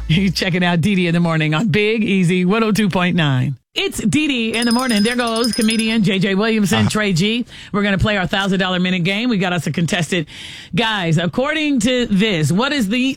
You're checking out Dee Dee in the Morning on Big Easy 102.9. It's Dee Dee in the Morning. There goes comedian J.J. Williamson, Trey G. We're going to play our $1,000 minute game. We got us a contestant. Guys, according to this, what is the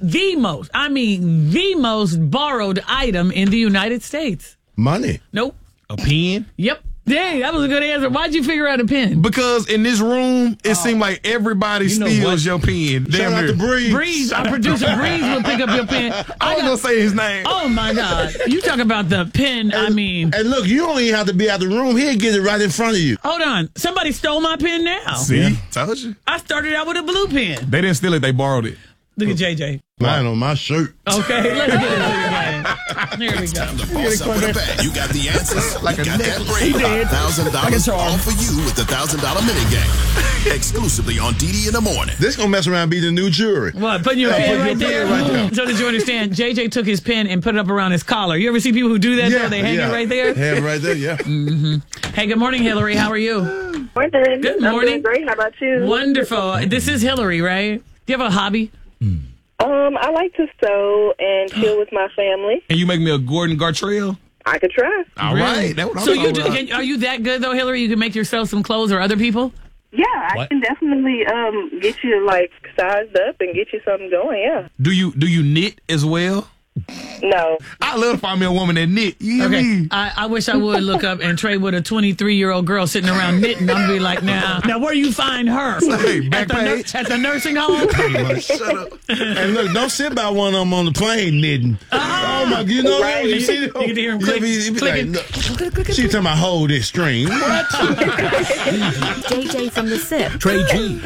most borrowed item in the United States? Money. Nope. A pen? Yep. Dang, that was a good answer. Why'd you figure out a pen? Because in this room, it seemed like everybody steals your pen. Shout out to Breeze. Breeze, our producer Breeze will pick up your pen. I was going to say his name. Oh, my God. You talk about the pen, And look, you don't even have to be out the room. He'll get it right in front of you. Hold on. Somebody stole my pen now. See? Told you. I started out with a blue pen. They didn't steal it. They borrowed it. Look at JJ. Mine on my shirt. Okay, let's get into your game. Here we go. Time to boss up with a bet. You got the answers. Like a got that necklace. brain. $1,000 all for you with the $1,000 minute game. Exclusively on Dee Dee in the Morning. This gonna mess around and be the new jury. What, putting your pen right there? Right there. So did you understand? JJ took his pen and put it up around his collar. You ever see people who do that? Though? They hang it right there? Hang it right there, yeah. Hey, good morning, Hillary. How are you? Morning. Good I'm morning. doing great. How about you? Wonderful. This is Hillary, right? Do you have a hobby? I like to sew and chill with my family. And you make me a Gordon Gartrell? I could try. All right. That's what I'm So you talking about. are you that good though, Hillary? You can make yourself some clothes or other people? Yeah, I can definitely get you like sized up and get you something going. Yeah. Do you knit as well? No. I love to find me a woman that knit. You hear me? I wish I would look up and trade with a 23-year-old girl sitting around knitting. I'm gonna be like, now where you find her? Hey, back at page. at the nursing home? Shut up. And look, don't sit by one of them on the plane knitting. Oh my, you know Right. you see You can hear him click, He be like, clicking. look, she talking about hold this string. What? JJ from the SIP. Trey G.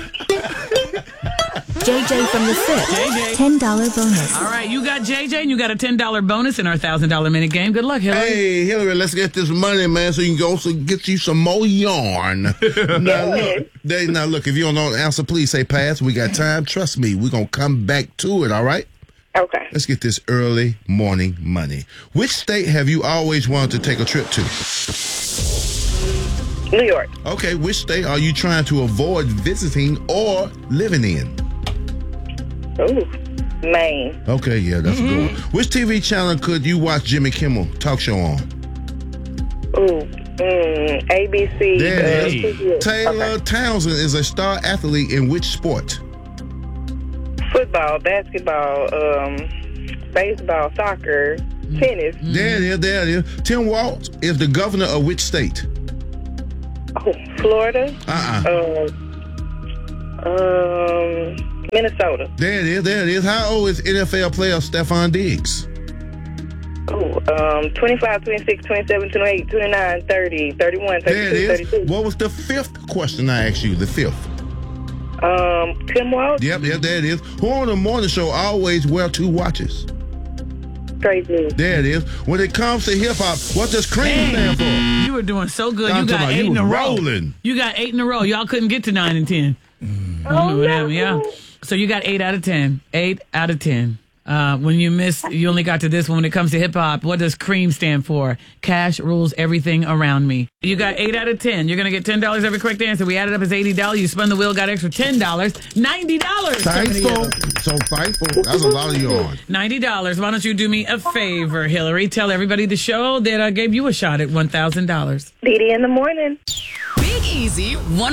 JJ from the SIP. JJ. $10 bonus. All right, you got JJ and you got a $10 bonus in our $1,000 minute game. Good luck, Hillary. Hey, Hillary, let's get this money, man, so you can go get you some more yarn. Now look, if you don't know the answer, please say pass. We got time. Trust me, we're going to come back to it, all right? Okay. Let's get this early morning money. Which state have you always wanted to take a trip to? New York. Okay, which state are you trying to avoid visiting or living in? Ooh, Maine. Okay, yeah, that's a good one. Which TV channel could you watch Jimmy Kimmel talk show on? Ooh, ABC. There it is. CBS. Taylor Okay. Townsend is a star athlete in which sport? Football, basketball, baseball, soccer, tennis. There it is. Tim Walz is the governor of which state? Oh, Florida. Minnesota. There it is. How old is NFL player Stephon Diggs? Oh, 25, 26, 27, 28, 29, 30, 31, There it 32, is. 32. What was the fifth question I asked you? The fifth. Tim Walz. Yep, there it is. Who on the morning show always wear two watches? Crazy. There it is. When it comes to hip hop, what does cream stand for? You were doing so good. I'm You got talking about 8 you in a was row. rolling. You got 8 in a row. Y'all couldn't get to 9 and 10. Oh, no. Yeah. So you got 8 out of 10. 8 out of 10. When you missed, you only got to this one. When it comes to hip hop, what does CREAM stand for? Cash rules everything around me. You got 8 out of 10. You're going to get $10 every correct answer. We added up as $80. You spun the wheel, got extra $10. $90. Thankful. So thankful. That's a lot of yarn. $90. Why don't you do me a favor, Hillary? Tell everybody the show that I gave you a shot at $1,000. Dee Dee in the Morning. Big Easy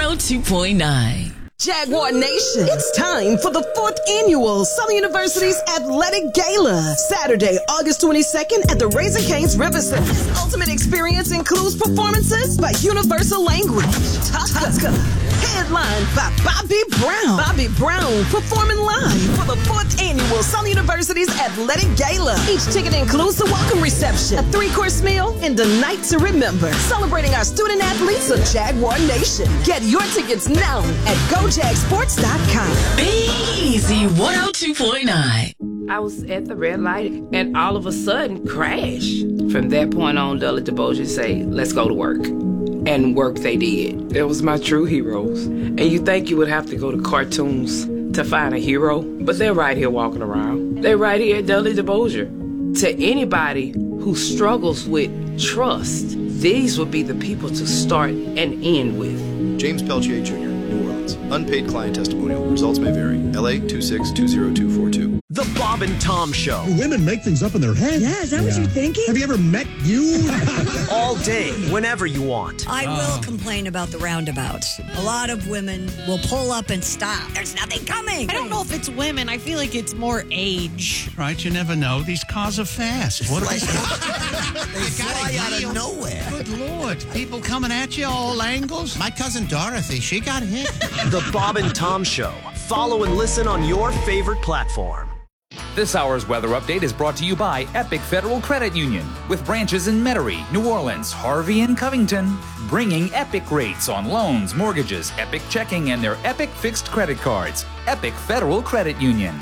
102.9. Jaguar Nation, it's time for the 4th annual Southern University's Athletic Gala. Saturday, August 22nd at the Raising Cane's River Center. Ultimate experience includes performances by Universal Language, Tuska, headlined by Bobby Brown. Bobby Brown performing live for the 4th annual Southern University's Athletic Gala. Each ticket includes the welcome reception, a 3-course meal, and a night to remember. Celebrating our student athletes of Jaguar Nation. Get your tickets now at GoJagSports.com. Big Easy 102.9. I was at the red light and all of a sudden crash. From that point on, Dudley DeBosier say, let's go to work. And work they did. It was my true heroes. And you think you would have to go to cartoons to find a hero, but they're right here walking around. They're right here at Dudley DeBosier. To anybody who struggles with trust, these would be the people to start and end with. James Peltier Jr., New Orleans. Unpaid client testimonial. Results may vary. LA 2620242. The Bob and Tom Show. Women make things up in their head. Yeah, is that what you're thinking? Have you ever met you? All day, whenever you want. I will complain about the roundabouts. A lot of women will pull up and stop. There's nothing coming. I don't know if it's women. I feel like it's more age. Right, you never know. These cars are fast. What are they? They fly out of nowhere. Good Lord. People coming at you all angles. My cousin Dorothy, she got hit. The Bob and Tom Show. Follow and listen on your favorite platform. This hour's weather update is brought to you by Epic Federal Credit Union, with branches in Metairie, New Orleans, Harvey, and Covington, bringing Epic rates on loans, mortgages, Epic checking, and their Epic fixed credit cards. Epic Federal Credit Union.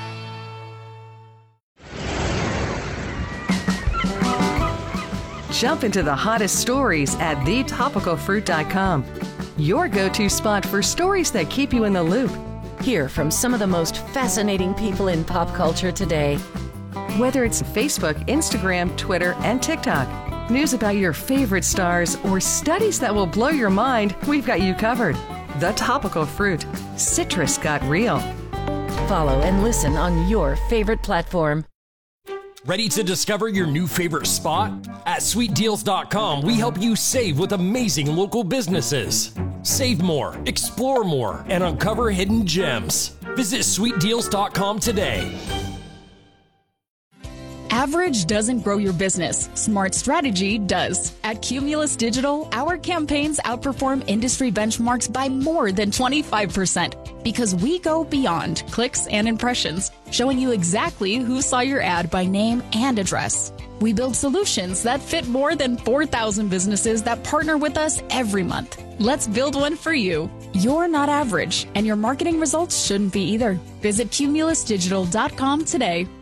Jump into the hottest stories at thetopicalfruit.com. Your go-to spot for stories that keep you in the loop. Hear from some of the most fascinating people in pop culture today. Whether it's Facebook, Instagram, Twitter, and TikTok, news about your favorite stars, or studies that will blow your mind, we've got you covered. The Topical Fruit. Citrus got real. Follow and listen on your favorite platform. Ready to discover your new favorite spot? At sweetdeals.com, we help you save with amazing local businesses. Save more, explore more, and uncover hidden gems. Visit sweetdeals.com today. Average doesn't grow your business. Smart strategy does. At Cumulus Digital, our campaigns outperform industry benchmarks by more than 25% because we go beyond clicks and impressions, showing you exactly who saw your ad by name and address. We build solutions that fit more than 4,000 businesses that partner with us every month. Let's build one for you. You're not average, and your marketing results shouldn't be either. Visit cumulusdigital.com today.